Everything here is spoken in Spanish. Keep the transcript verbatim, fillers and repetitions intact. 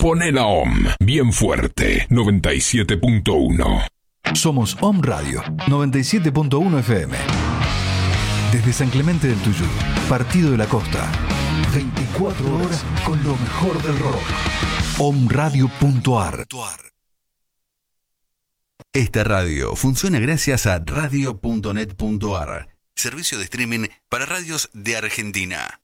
Pone la O M bien fuerte, noventa y siete punto uno. Somos O M Radio, noventa y siete punto uno F M. Desde San Clemente del Tuyú, Partido de la Costa. veinticuatro horas con lo mejor del rock. omradio punto ar. Esta radio funciona gracias a radio punto net punto ar, servicio de streaming para radios de Argentina.